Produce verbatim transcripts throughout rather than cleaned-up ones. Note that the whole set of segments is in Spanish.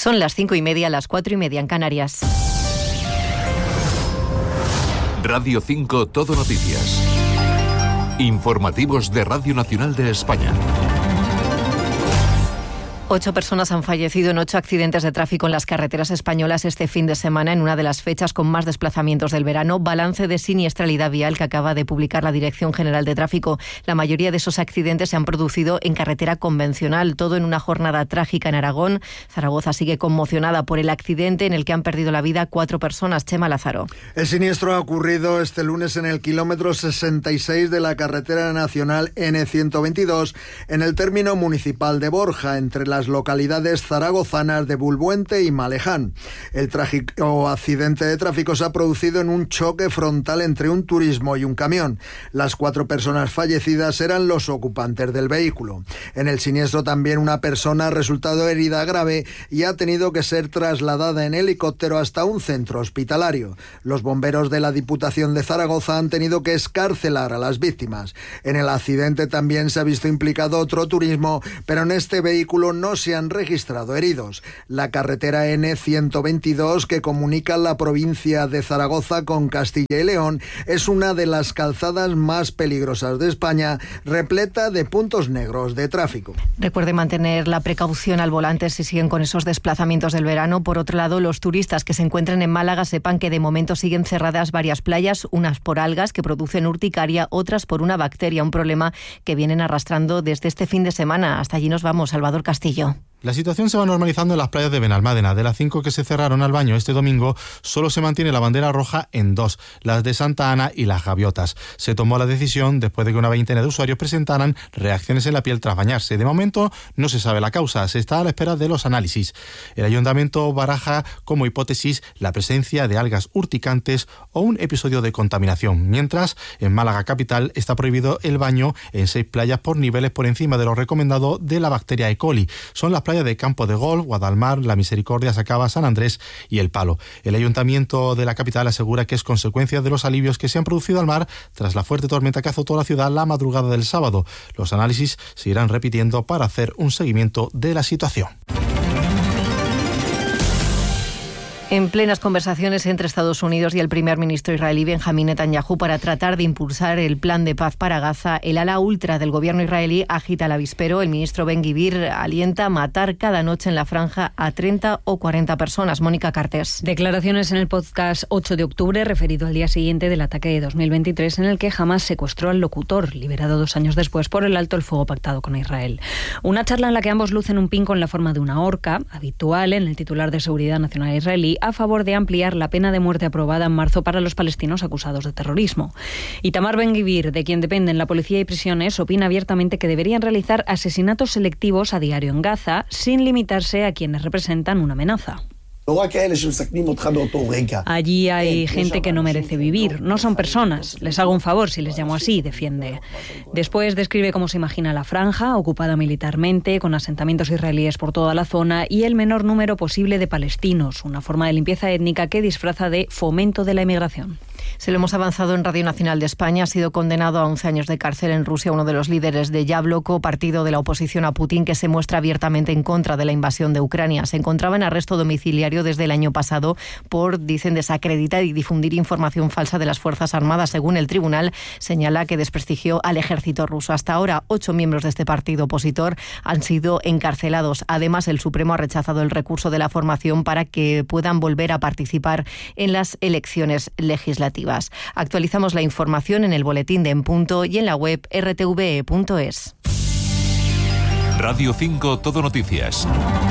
Son las cinco y media, las cuatro y media en Canarias. Radio cinco Todo Noticias. Informativos de Radio Nacional de España. Ocho personas han fallecido en ocho accidentes de tráfico en las carreteras españolas este fin de semana, en una de las fechas con más desplazamientos del verano. Balance de siniestralidad vial que acaba de publicar la Dirección General de Tráfico. La mayoría de esos accidentes se han producido en carretera convencional, todo en una jornada trágica en Aragón. Zaragoza sigue conmocionada por el accidente en el que han perdido la vida cuatro personas. Chema Lázaro. El siniestro ha ocurrido este lunes en el kilómetro sesenta y seis de la carretera nacional ene ciento veintidós, en el término municipal de Borja, entre las localidades zaragozanas de Bulbuente y Maleján. El trágico accidente de tráfico se ha producido en un choque frontal entre un turismo y un camión. Las cuatro personas fallecidas eran los ocupantes del vehículo. En el siniestro también una persona ha resultado herida grave y ha tenido que ser trasladada en helicóptero hasta un centro hospitalario. Los bomberos de la Diputación de Zaragoza han tenido que excarcelar a las víctimas. En el accidente también se ha visto implicado otro turismo, pero en este vehículo no se han registrado heridos. La carretera ene ciento veintidós, que comunica la provincia de Zaragoza con Castilla y León, es una de las calzadas más peligrosas de España, repleta de puntos negros de tráfico. Recuerde mantener la precaución al volante si siguen con esos desplazamientos del verano. Por otro lado, los turistas que se encuentren en Málaga sepan que de momento siguen cerradas varias playas, unas por algas que producen urticaria, otras por una bacteria, un problema que vienen arrastrando desde este fin de semana. Hasta allí nos vamos, Salvador Castillo. La situación se va normalizando en las playas de Benalmádena. De las cinco que se cerraron al baño este domingo, solo se mantiene la bandera roja en dos, las de Santa Ana y Las Gaviotas. Se tomó la decisión después de que una veintena de usuarios presentaran reacciones en la piel tras bañarse. De momento no se sabe la causa, se está a la espera de los análisis. El ayuntamiento baraja como hipótesis la presencia de algas urticantes o un episodio de contaminación. Mientras, en Málaga capital está prohibido el baño en seis playas por niveles por encima de lo recomendado de la bacteria E. coli. Son las playas de Campo de Golf, Guadalmar, La Misericordia, Sacaba, San Andrés y El Palo. El ayuntamiento de la capital asegura que es consecuencia de los alivios que se han producido al mar tras la fuerte tormenta que azotó la ciudad la madrugada del sábado. Los análisis se irán repitiendo para hacer un seguimiento de la situación. En plenas conversaciones entre Estados Unidos y el primer ministro israelí Benjamín Netanyahu para tratar de impulsar el plan de paz para Gaza, el ala ultra del gobierno israelí agita el avispero. El ministro Ben-Gvir alienta a matar cada noche en la franja a treinta o cuarenta personas. Mónica Cartés. Declaraciones en el podcast ocho de octubre, referido al día siguiente del ataque de dos mil veintitrés, en el que Hamás secuestró al locutor, liberado dos años después por el alto el fuego pactado con Israel. Una charla en la que ambos lucen un pin con la forma de una horca, habitual en el titular de Seguridad Nacional israelí, a favor de ampliar la pena de muerte aprobada en marzo para los palestinos acusados de terrorismo. Itamar Ben-Gvir, de quien dependen la policía y prisiones, opina abiertamente que deberían realizar asesinatos selectivos a diario en Gaza, sin limitarse a quienes representan una amenaza. Allí hay gente que no merece vivir, no son personas. Les hago un favor si les llamo así, defiende. Después describe cómo se imagina la franja, ocupada militarmente, con asentamientos israelíes por toda la zona y el menor número posible de palestinos, una forma de limpieza étnica que disfraza de fomento de la emigración. Se lo hemos avanzado en Radio Nacional de España. Ha sido condenado a once años de cárcel en Rusia uno de los líderes de Yabloko, partido de la oposición a Putin, que se muestra abiertamente en contra de la invasión de Ucrania. Se encontraba en arresto domiciliario desde el año pasado por, dicen, desacreditar y difundir información falsa de las Fuerzas Armadas. Según el tribunal, señala que desprestigió al ejército ruso. Hasta ahora, ocho miembros de este partido opositor han sido encarcelados. Además, el Supremo ha rechazado el recurso de la formación para que puedan volver a participar en las elecciones legislativas. Actualizamos la información en el boletín de En Punto y en la web erre te ve e punto es. Radio cinco Todo Noticias.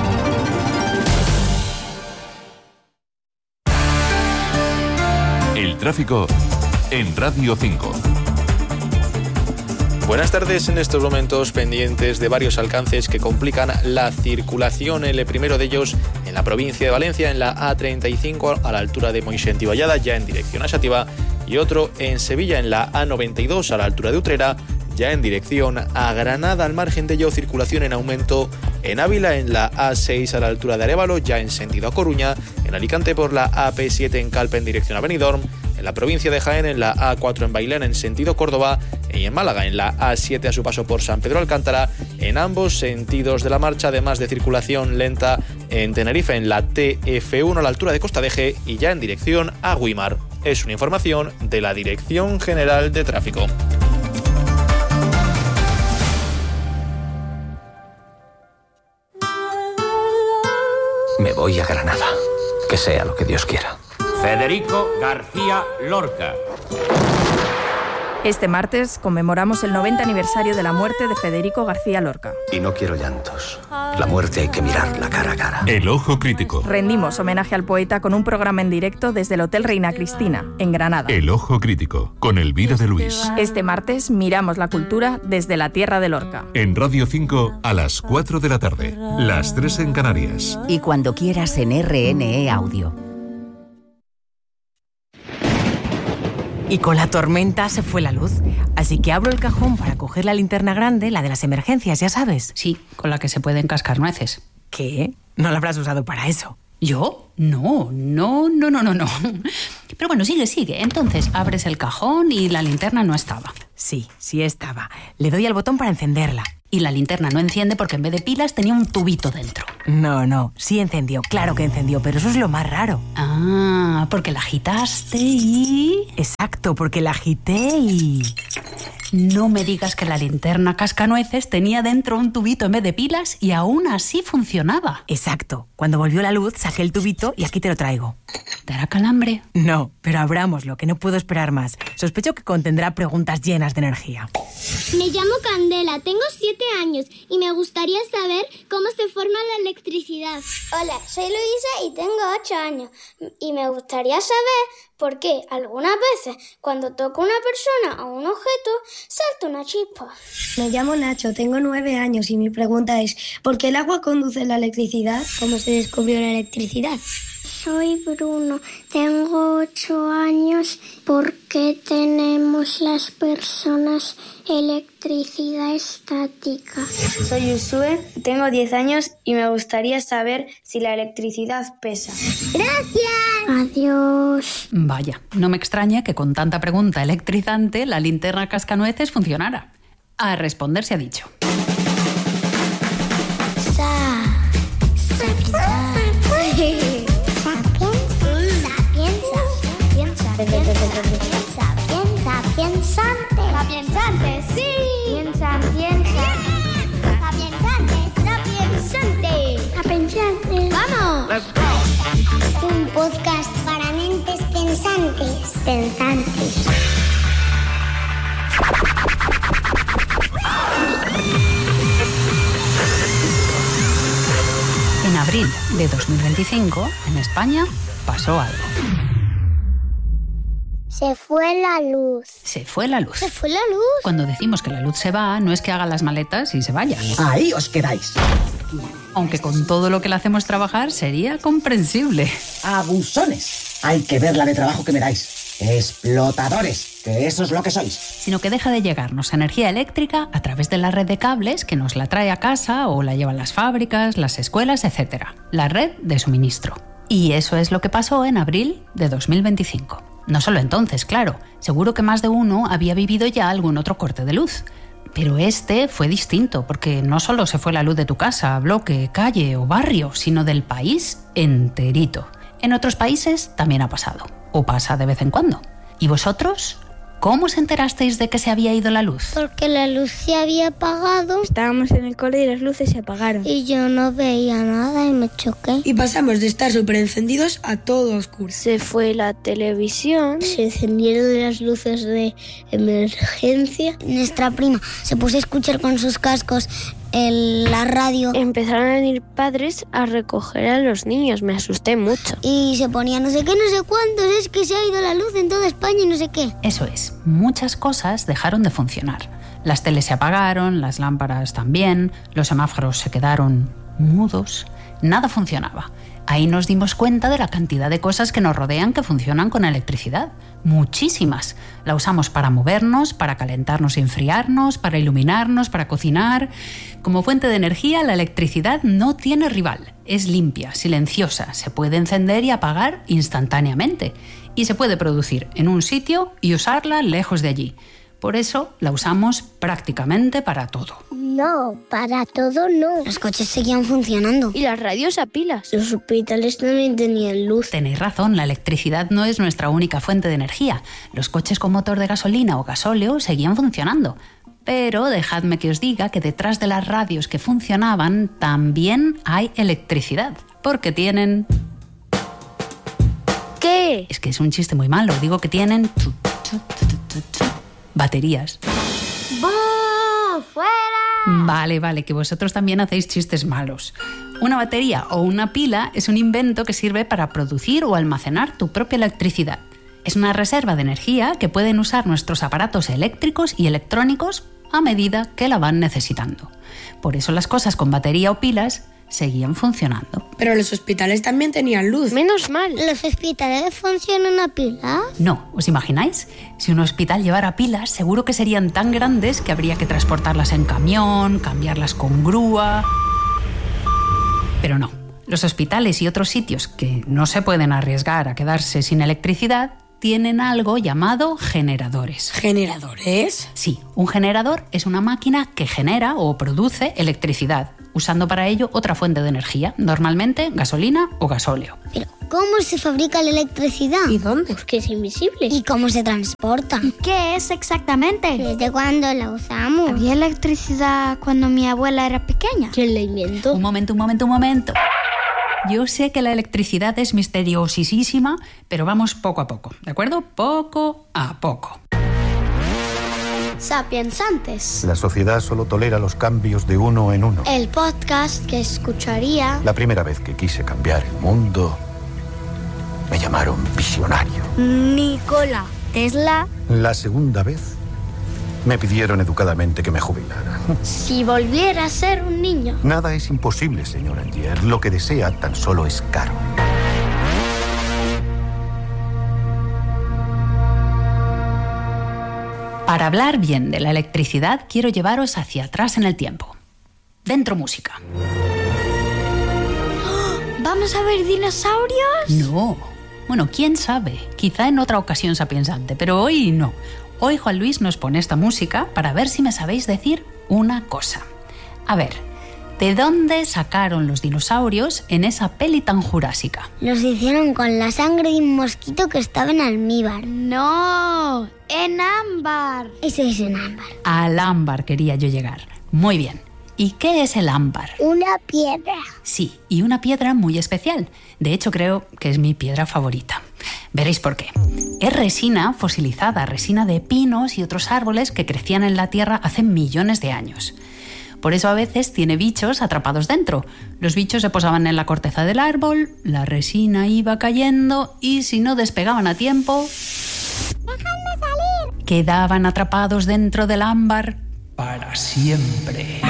El tráfico en Radio cinco. Buenas tardes. En estos momentos pendientes de varios alcances que complican la circulación. El primero de ellos en la provincia de Valencia, en la A treinta y cinco a la altura de Moixent y Vallada, ya en dirección a Xàtiva, y otro en Sevilla en la A noventa y dos a la altura de Utrera, ya en dirección a Granada. Al margen de ello, circulación en aumento en Ávila en la A seis a la altura de Arévalo, ya en sentido a Coruña, en Alicante por la A P siete en Calpe en dirección a Benidorm, en la provincia de Jaén en la A cuatro en Bailén en sentido Córdoba, y en Málaga, en la A siete a su paso por San Pedro Alcántara, en ambos sentidos de la marcha, además de circulación lenta en Tenerife, en la T F uno a la altura de Costa de Eje y ya en dirección a Güímar. Es una información de la Dirección General de Tráfico. Me voy a Granada, que sea lo que Dios quiera. Federico García Lorca. Este martes conmemoramos el noventa aniversario de la muerte de Federico García Lorca. Y no quiero llantos. La muerte hay que mirarla cara a cara. El Ojo Crítico. Rendimos homenaje al poeta con un programa en directo desde el Hotel Reina Cristina, en Granada. El Ojo Crítico, con Elvira de Luis. Este martes miramos la cultura desde la tierra de Lorca. En Radio cinco a las cuatro de la tarde, las tres en Canarias. Y cuando quieras en R N E Audio. Y con la tormenta se fue la luz, así que abro el cajón para coger la linterna grande, la de las emergencias, ya sabes. Sí, con la que se pueden cascar nueces. ¿Qué? ¿No la habrás usado para eso? ¿Yo? No, no, no, no, no, no. Pero bueno, sigue, sigue. Entonces abres el cajón y la linterna no estaba. Sí, sí estaba. Le doy al botón para encenderla. Y la linterna no enciende porque en vez de pilas tenía un tubito dentro. No, no, sí encendió, claro que encendió, pero eso es lo más raro. Ah, porque la agitaste y... Exacto, porque la agité y... No me digas que la linterna cascanueces tenía dentro un tubito en vez de pilas y aún así funcionaba. Exacto. Cuando volvió la luz, saqué el tubito y aquí te lo traigo. ¿Te hará calambre? No, pero abrámoslo, que no puedo esperar más. Sospecho que contendrá preguntas llenas de energía. Me llamo Candela, tengo siete años y me gustaría saber cómo se forma la electricidad. Hola, soy Luisa y tengo ocho años y me gustaría saber por qué algunas veces cuando toco a una persona o un objeto salta una chispa. Me llamo Nacho, tengo nueve años y mi pregunta es ¿por qué el agua conduce la electricidad? ¿Cómo se descubrió la electricidad? Soy Bruno, tengo ocho años. ¿Por qué tenemos las personas electricidad estática? Soy Usue, tengo diez años y me gustaría saber si la electricidad pesa. ¡Gracias! Adiós. Vaya, no me extraña que con tanta pregunta electrizante la linterna cascanueces funcionara. A responder se ha dicho. Sa, sa, Sapiensante. Sapiensante, sí. Piensa, piensa. Sapiensante, sapiensante. Sapiensante. ¡Vamos! Let's go. Un podcast para mentes pensantes. Pensantes. En abril de dos mil veinticinco, en España, pasó algo. Se fue la luz. Se fue la luz. Se fue la luz. Cuando decimos que la luz se va, no es que haga las maletas y se vaya. Ahí os quedáis. Aunque con todo lo que le hacemos trabajar sería comprensible. Abusones. Hay que ver la de trabajo que me dais. Explotadores, que eso es lo que sois. Sino que deja de llegarnos energía eléctrica a través de la red de cables que nos la trae a casa o la llevan las fábricas, las escuelas, etcétera. La red de suministro. Y eso es lo que pasó en abril de dos mil veinticinco. No solo entonces, claro, seguro que más de uno había vivido ya algún otro corte de luz. Pero este fue distinto, porque no solo se fue la luz de tu casa, bloque, calle o barrio, sino del país enterito. En otros países también ha pasado, o pasa de vez en cuando. ¿Y vosotros? ¿Cómo os enterasteis de que se había ido la luz? Porque la luz se había apagado. Estábamos en el cole y las luces se apagaron. Y yo no veía nada y me choqué. Y pasamos de estar súper encendidos a todo oscuro. Se fue la televisión. Se encendieron las luces de emergencia. Nuestra prima se puso a escuchar con sus cascos en la radio. Empezaron a venir padres a recoger a los niños. Me asusté mucho. Y se ponía no sé qué, no sé cuántos. Es que se ha ido la luz en toda España y no sé qué. Eso es. Muchas cosas dejaron de funcionar. Las teles se apagaron, las lámparas también, los semáforos se quedaron mudos. Nada funcionaba. Ahí nos dimos cuenta de la cantidad de cosas que nos rodean que funcionan con electricidad. Muchísimas. La usamos para movernos, para calentarnos y enfriarnos, para iluminarnos, para cocinar. Como fuente de energía, la electricidad no tiene rival. Es limpia, silenciosa, se puede encender y apagar instantáneamente. Y se puede producir en un sitio y usarla lejos de allí. Por eso la usamos prácticamente para todo. No, para todo no. Los coches seguían funcionando. Y las radios a pilas. Los hospitales también tenían luz. Tenéis razón, la electricidad no es nuestra única fuente de energía. Los coches con motor de gasolina o gasóleo seguían funcionando. Pero dejadme que os diga que detrás de las radios que funcionaban también hay electricidad. Porque tienen... ¿Qué? Es que es un chiste muy malo. Digo que tienen... tu, tu, tu, tu, tu, baterías. ¡Bú! ¡Fuera! Vale, vale, que vosotros también hacéis chistes malos. Una batería o una pila es un invento que sirve para producir o almacenar tu propia electricidad. Es una reserva de energía que pueden usar nuestros aparatos eléctricos y electrónicos a medida que la van necesitando. Por eso las cosas con batería o pilas seguían funcionando. Pero los hospitales también tenían luz. Menos mal. ¿Los hospitales funcionan a pilas? No, ¿os imagináis? Si un hospital llevara pilas, seguro que serían tan grandes que habría que transportarlas en camión, cambiarlas con grúa... Pero no. Los hospitales y otros sitios que no se pueden arriesgar a quedarse sin electricidad tienen algo llamado generadores. ¿Generadores? Sí, un generador es una máquina que genera o produce electricidad, usando para ello otra fuente de energía, normalmente gasolina o gasóleo. Pero, ¿cómo se fabrica la electricidad? ¿Y dónde? Porque es invisible. ¿Y cómo se transporta? ¿Y qué es exactamente? ¿Desde cuándo la usamos? ¿Había electricidad cuando mi abuela era pequeña? ¿Quién la inventó? Un momento, un momento, un momento. Yo sé que la electricidad es misteriosísima, pero vamos poco a poco, ¿de acuerdo? Poco a poco. Sapiensantes. La sociedad solo tolera los cambios de uno en uno. El podcast que escucharía. La primera vez que quise cambiar el mundo, me llamaron visionario. Nikola Tesla. La segunda vez, me pidieron educadamente que me jubilara. Si volviera a ser un niño. Nada es imposible, señor Angier. Lo que desea tan solo es caro. Para hablar bien de la electricidad, quiero llevaros hacia atrás en el tiempo. Dentro música. ¿Vamos a ver dinosaurios? No. Bueno, quién sabe. Quizá en otra ocasión sapiensante, pero hoy no. Hoy Juan Luis nos pone esta música para ver si me sabéis decir una cosa. A ver, ¿de dónde sacaron los dinosaurios en esa peli tan jurásica? Los hicieron con la sangre de un mosquito que estaba en almíbar. No, en ámbar. Ese es en ámbar. Al ámbar quería yo llegar. Muy bien. ¿Y qué es el ámbar? Una piedra. Sí, y una piedra muy especial. De hecho, creo que es mi piedra favorita. Veréis por qué. Es resina fosilizada, resina de pinos y otros árboles que crecían en la tierra hace millones de años. Por eso a veces tiene bichos atrapados dentro. Los bichos se posaban en la corteza del árbol, la resina iba cayendo y si no despegaban a tiempo... ¡Déjame salir! Quedaban atrapados dentro del ámbar para siempre.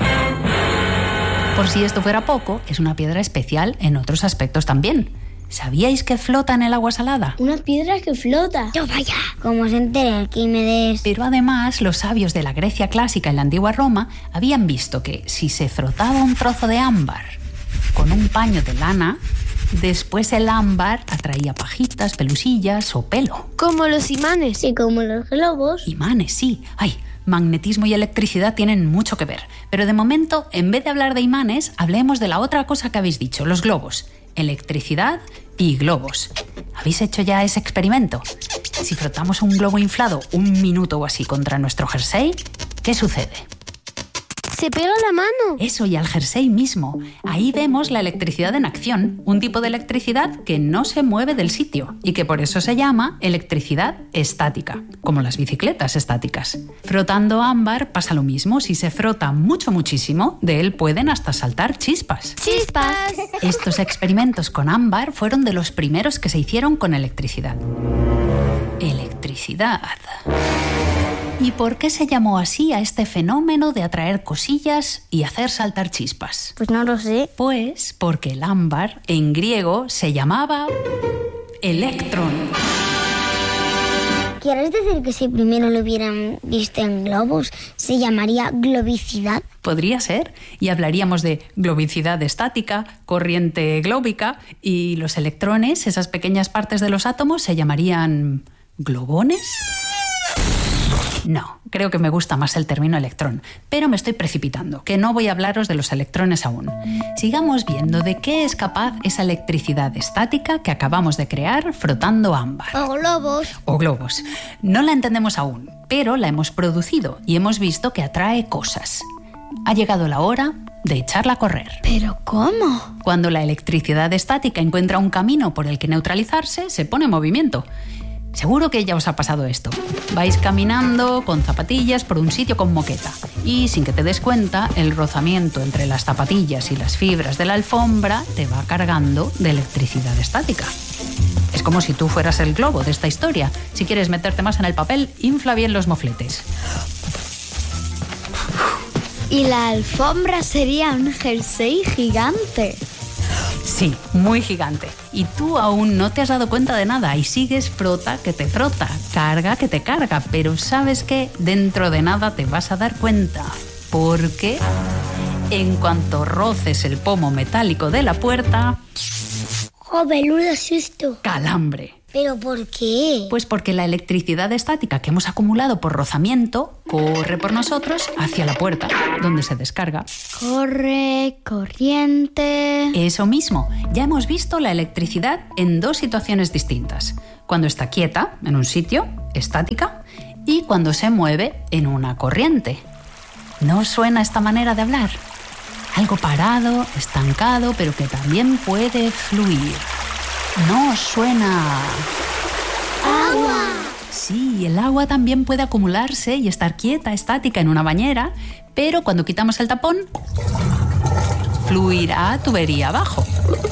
Por si esto fuera poco, es una piedra especial en otros aspectos también. ¿Sabíais que flota en el agua salada? Una piedra que flota. ¡Yo vaya! ¿Cómo se entera Arquímedes? Pero además, los sabios de la Grecia clásica y la antigua Roma habían visto que si se frotaba un trozo de ámbar con un paño de lana, después el ámbar atraía pajitas, pelusillas o pelo. Como los imanes. Sí, como los globos. Imanes, sí. ¡Ay! Magnetismo y electricidad tienen mucho que ver. Pero de momento, en vez de hablar de imanes, hablemos de la otra cosa que habéis dicho, los globos. Electricidad y globos. ¿Habéis hecho ya ese experimento? Si frotamos un globo inflado un minuto o así contra nuestro jersey, ¿qué sucede? Se pega la mano. Eso, y al jersey mismo. Ahí vemos la electricidad en acción, un tipo de electricidad que no se mueve del sitio y que por eso se llama electricidad estática, como las bicicletas estáticas. Frotando ámbar pasa lo mismo. Si se frota mucho, muchísimo, de él pueden hasta saltar chispas. ¡Chispas! Estos experimentos con ámbar fueron de los primeros que se hicieron con electricidad. Electricidad. ¿Y por qué se llamó así a este fenómeno de atraer cosillas y hacer saltar chispas? Pues no lo sé. Pues porque el ámbar, en griego, se llamaba electrón. ¿Quieres decir que si primero lo hubieran visto en globos, se llamaría globicidad? Podría ser. Y hablaríamos de globicidad estática, corriente glóbica, y los electrones, esas pequeñas partes de los átomos, se llamarían globones. No, creo que me gusta más el término electrón, pero me estoy precipitando, que no voy a hablaros de los electrones aún. Sigamos viendo de qué es capaz esa electricidad estática que acabamos de crear frotando ámbar. O globos. O globos. No la entendemos aún, pero la hemos producido y hemos visto que atrae cosas. Ha llegado la hora de echarla a correr. ¿Pero cómo? Cuando la electricidad estática encuentra un camino por el que neutralizarse, se pone en movimiento. Seguro que ya os ha pasado esto. Vais caminando con zapatillas por un sitio con moqueta y, sin que te des cuenta, el rozamiento entre las zapatillas y las fibras de la alfombra te va cargando de electricidad estática. Es como si tú fueras el globo de esta historia. Si quieres meterte más en el papel, infla bien los mofletes. Y la alfombra sería un jersey gigante. Sí, muy gigante. Y tú aún no te has dado cuenta de nada y sigues frota que te frota, carga que te carga. Pero ¿sabes qué? Dentro de nada te vas a dar cuenta. Porque en cuanto roces el pomo metálico de la puerta... ¡Oh, menudo susto! ¡Calambre! ¿Pero por qué? Pues porque la electricidad estática que hemos acumulado por rozamiento corre por nosotros hacia la puerta, donde se descarga. Corre, corriente... Eso mismo. Ya hemos visto la electricidad en dos situaciones distintas. Cuando está quieta, en un sitio, estática, y cuando se mueve en una corriente. ¿No os suena esta manera de hablar? Algo parado, estancado, pero que también puede fluir. ¿No os suena? ¡Agua! Sí, el agua también puede acumularse y estar quieta, estática en una bañera, pero cuando quitamos el tapón, fluirá tubería abajo.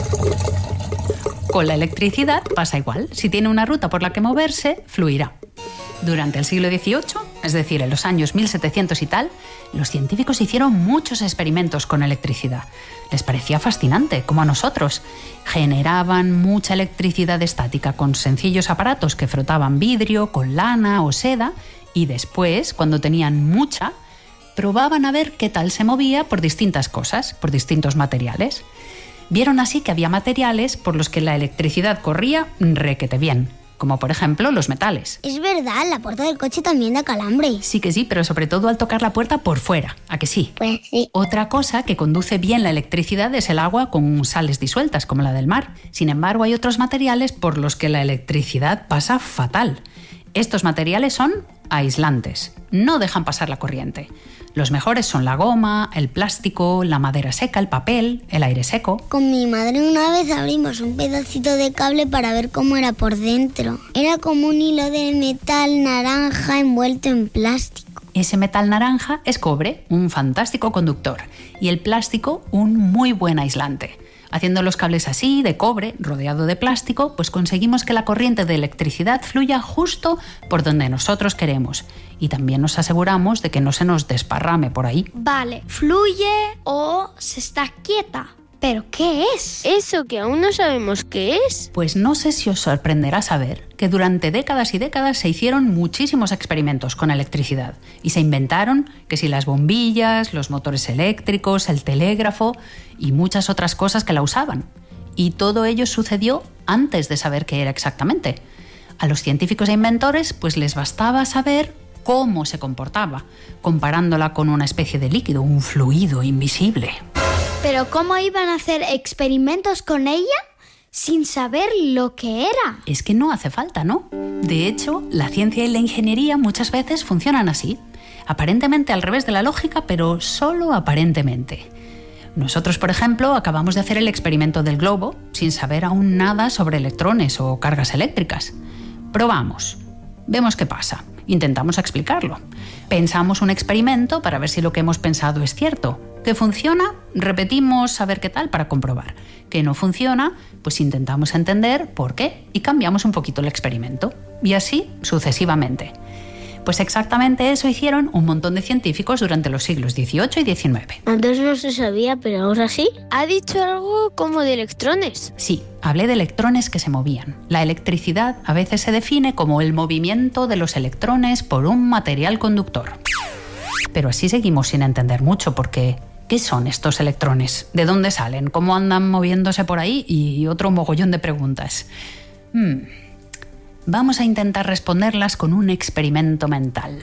Con la electricidad pasa igual. Si tiene una ruta por la que moverse, fluirá. Durante el siglo dieciocho, es decir, en los años mil setecientos y tal, los científicos hicieron muchos experimentos con electricidad. Les parecía fascinante, como a nosotros. Generaban mucha electricidad estática con sencillos aparatos que frotaban vidrio con lana o seda y después, cuando tenían mucha, probaban a ver qué tal se movía por distintas cosas, por distintos materiales. Vieron así que había materiales por los que la electricidad corría requete bien, como por ejemplo los metales. Es verdad, la puerta del coche también da calambre. Sí que sí, pero sobre todo al tocar la puerta por fuera, ¿a que sí? Pues sí. Otra cosa que conduce bien la electricidad es el agua con sales disueltas, como la del mar. Sin embargo, hay otros materiales por los que la electricidad pasa fatal. Estos materiales son aislantes, no dejan pasar la corriente. Los mejores son la goma, el plástico, la madera seca, el papel, el aire seco. Con mi madre una vez abrimos un pedacito de cable para ver cómo era por dentro. Era como un hilo de metal naranja envuelto en plástico. Ese metal naranja es cobre, un fantástico conductor, y el plástico un muy buen aislante. Haciendo los cables así, de cobre, rodeado de plástico, pues conseguimos que la corriente de electricidad fluya justo por donde nosotros queremos. Y también nos aseguramos de que no se nos desparrame por ahí. Vale, fluye o se está quieta. ¿Pero qué es? Eso que aún no sabemos qué es. Pues no sé si os sorprenderá saber que durante décadas y décadas se hicieron muchísimos experimentos con electricidad y se inventaron que si las bombillas, los motores eléctricos, el telégrafo y muchas otras cosas que la usaban. Y todo ello sucedió antes de saber qué era exactamente. A los científicos e inventores pues les bastaba saber cómo se comportaba, comparándola con una especie de líquido, un fluido invisible. ¿Pero cómo iban a hacer experimentos con ella sin saber lo que era? Es que no hace falta, ¿no? De hecho, la ciencia y la ingeniería muchas veces funcionan así. Aparentemente al revés de la lógica, pero solo aparentemente. Nosotros, por ejemplo, acabamos de hacer el experimento del globo sin saber aún nada sobre electrones o cargas eléctricas. Probamos. Vemos qué pasa. Intentamos explicarlo. Pensamos un experimento para ver si lo que hemos pensado es cierto. ¿Que funciona? Repetimos a ver qué tal para comprobar. ¿Que no funciona? Pues intentamos entender por qué y cambiamos un poquito el experimento. Y así sucesivamente. Pues exactamente eso hicieron un montón de científicos durante los siglos dieciocho y diecinueve. Antes no se sabía, pero ahora sí. ¿Ha dicho algo como de electrones? Sí, hablé de electrones que se movían. La electricidad a veces se define como el movimiento de los electrones por un material conductor. Pero así seguimos sin entender mucho porque... ¿qué son estos electrones? ¿De dónde salen? ¿Cómo andan moviéndose por ahí? Y otro mogollón de preguntas. Hmm... Vamos a intentar responderlas con un experimento mental.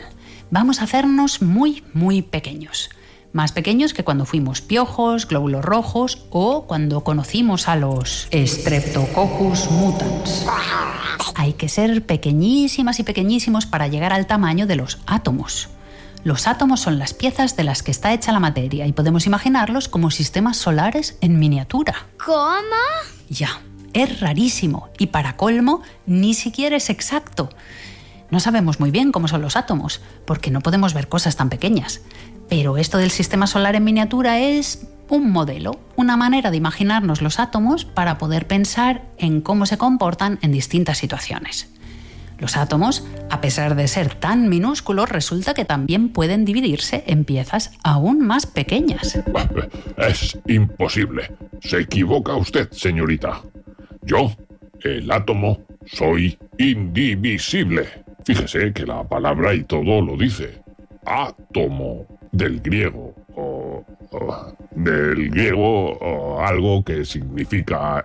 Vamos a hacernos muy, muy pequeños. Más pequeños que cuando fuimos piojos, glóbulos rojos o cuando conocimos a los Streptococcus mutans. Hay que ser pequeñísimas y pequeñísimos para llegar al tamaño de los átomos. Los átomos son las piezas de las que está hecha la materia y podemos imaginarlos como sistemas solares en miniatura. ¿Cómo? Ya, es rarísimo y para colmo ni siquiera es exacto. No sabemos muy bien cómo son los átomos, porque no podemos ver cosas tan pequeñas. Pero esto del sistema solar en miniatura es un modelo, una manera de imaginarnos los átomos para poder pensar en cómo se comportan en distintas situaciones. Los átomos, a pesar de ser tan minúsculos, resulta que también pueden dividirse en piezas aún más pequeñas. Es imposible. Se equivoca usted, señorita. Yo, el átomo, soy indivisible. Fíjese que la palabra y todo lo dice. Átomo, del griego, o, o del griego, o algo que significa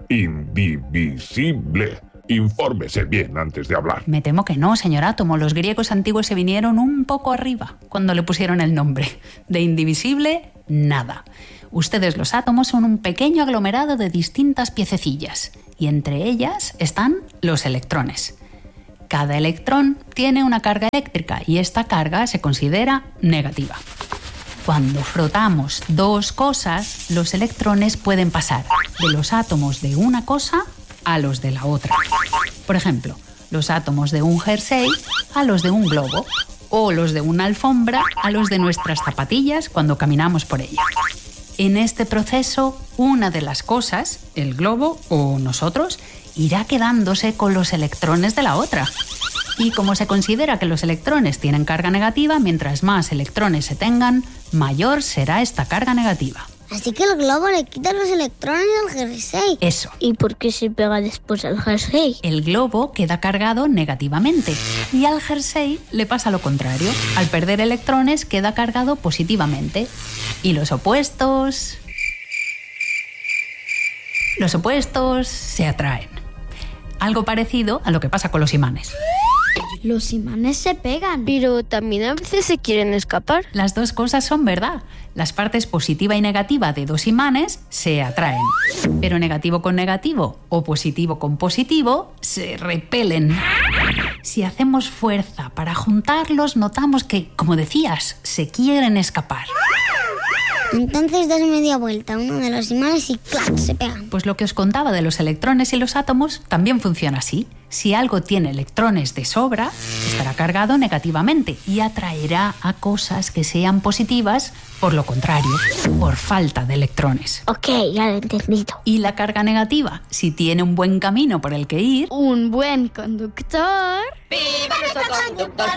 indivisible. Infórmese bien antes de hablar. Me temo que no, señor átomo. Los griegos antiguos se vinieron un poco arriba cuando le pusieron el nombre. De indivisible, nada. Ustedes, los átomos, son un pequeño aglomerado de distintas piececillas. Y entre ellas están los electrones. Cada electrón tiene una carga eléctrica y esta carga se considera negativa. Cuando frotamos dos cosas, los electrones pueden pasar de los átomos de una cosa a los de la otra. Por ejemplo, los átomos de un jersey a los de un globo, o los de una alfombra a los de nuestras zapatillas cuando caminamos por ella. En este proceso, una de las cosas, el globo o nosotros, irá quedándose con los electrones de la otra. Y como se considera que los electrones tienen carga negativa, mientras más electrones se tengan, mayor será esta carga negativa. Así que el globo le quita los electrones al jersey. Eso. ¿Y por qué se pega después al jersey? El globo queda cargado negativamente y al jersey le pasa lo contrario. Al perder electrones queda cargado positivamente. Y los opuestos... Los opuestos se atraen. Algo parecido a lo que pasa con los imanes. Los imanes se pegan. Pero también a veces se quieren escapar. Las dos cosas son verdad. Las partes positiva y negativa de dos imanes se atraen. Pero negativo con negativo o positivo con positivo se repelen. Si hacemos fuerza para juntarlos, notamos que, como decías, se quieren escapar. Entonces das media vuelta a uno de los imanes y ¡clac!, se pegan. Pues lo que os contaba de los electrones y los átomos también funciona así. Si algo tiene electrones de sobra, estará cargado negativamente y atraerá a cosas que sean positivas, por lo contrario, por falta de electrones. Ok, ya lo he entendido. Y la carga negativa, si tiene un buen camino por el que ir... Un buen conductor... ¡Viva nuestro conductor!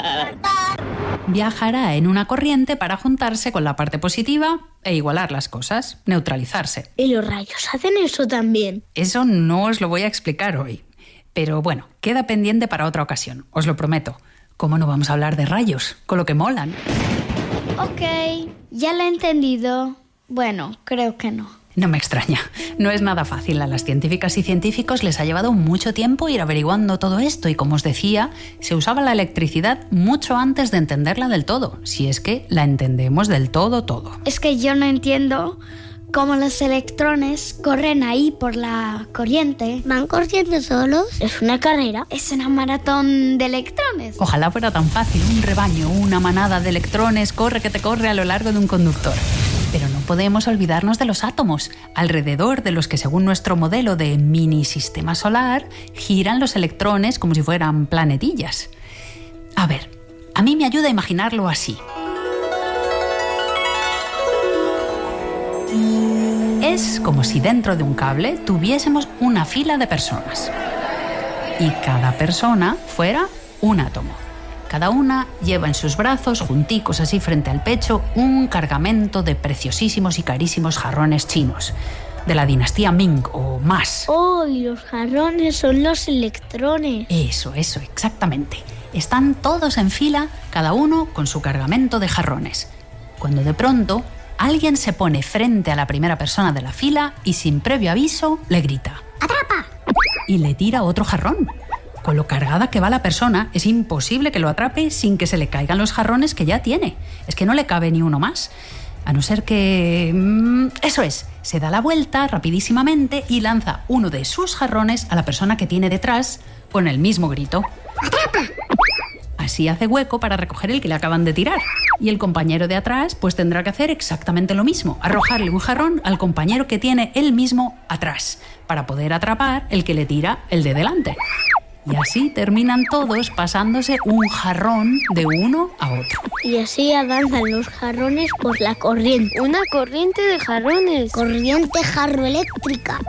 Viajará en una corriente para juntarse con la parte positiva e igualar las cosas, neutralizarse. ¿Y los rayos hacen eso también? Eso no os lo voy a explicar hoy. Pero bueno, queda pendiente para otra ocasión, os lo prometo. ¿Cómo no vamos a hablar de rayos? Con lo que molan. Ok, ya lo he entendido. Bueno, creo que no. No me extraña. No es nada fácil. A las científicas y científicos les ha llevado mucho tiempo ir averiguando todo esto y, como os decía, se usaba la electricidad mucho antes de entenderla del todo, si es que la entendemos del todo todo. Es que yo no entiendo cómo los electrones corren ahí por la corriente. ¿Van corriendo solos? ¿Es una carrera? Es una maratón de electrones. Ojalá fuera tan fácil. Un rebaño, una manada de electrones corre que te corre a lo largo de un conductor. Pero no podemos olvidarnos de los átomos, alrededor de los que, según nuestro modelo de mini sistema solar, giran los electrones como si fueran planetillas. A ver, a mí me ayuda a imaginarlo así. Es como si dentro de un cable tuviésemos una fila de personas. Y cada persona fuera un átomo. Cada una lleva en sus brazos, junticos así frente al pecho, un cargamento de preciosísimos y carísimos jarrones chinos, de la dinastía Ming o más. ¡Oh, y los jarrones son los electrones! Eso, eso, exactamente. Están todos en fila, cada uno con su cargamento de jarrones. Cuando de pronto alguien se pone frente a la primera persona de la fila y sin previo aviso le grita: ¡Atrapa! Y le tira otro jarrón. Con lo cargada que va la persona, es imposible que lo atrape sin que se le caigan los jarrones que ya tiene. Es que no le cabe ni uno más. A no ser que... Mmm, eso es, se da la vuelta rapidísimamente y lanza uno de sus jarrones a la persona que tiene detrás con el mismo grito. ¡Atrapa! Así hace hueco para recoger el que le acaban de tirar. Y el compañero de atrás pues tendrá que hacer exactamente lo mismo, arrojarle un jarrón al compañero que tiene él mismo atrás, para poder atrapar el que le tira el de delante. Y así terminan todos pasándose un jarrón de uno a otro. Y así avanzan los jarrones por la corriente. Una corriente de jarrones. Corriente jarroeléctrica.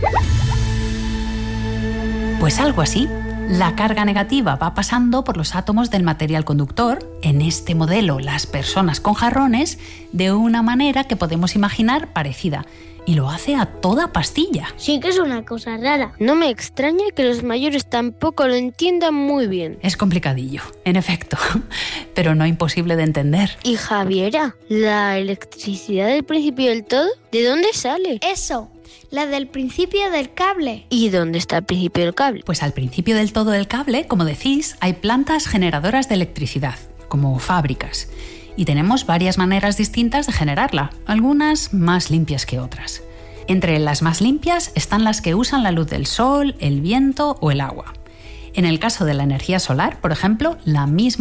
Pues algo así. La carga negativa va pasando por los átomos del material conductor, en este modelo las personas con jarrones, de una manera que podemos imaginar parecida. Y lo hace a toda pastilla. Sí que es una cosa rara. No me extraña que los mayores tampoco lo entiendan muy bien. Es complicadillo, en efecto, pero no imposible de entender. Y Javiera, ¿la electricidad del principio del todo? ¿De dónde sale? Eso, la del principio del cable. ¿Y dónde está el principio del cable? Pues al principio del todo del cable, como decís, hay plantas generadoras de electricidad, como fábricas. Y tenemos varias maneras distintas de generarla, algunas más limpias que otras. Entre las más limpias están las que usan la luz del sol, el viento o el agua. En el caso de la energía solar, por ejemplo, la misma